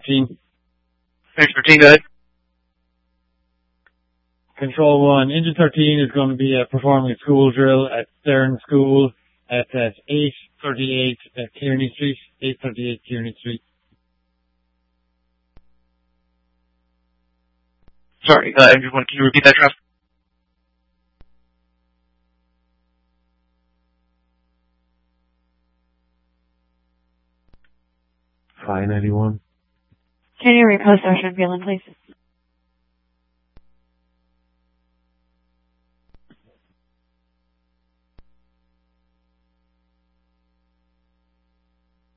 13. Engine 13, go ahead. Control 1, Engine 13 is going to be performing a school drill at Stern School at 838 Kearney Street. 838 Kearney Street. Sorry, Engine 1, can you repeat that, Trav? Fine, anyone? Can you repost Ocean Feeling, please?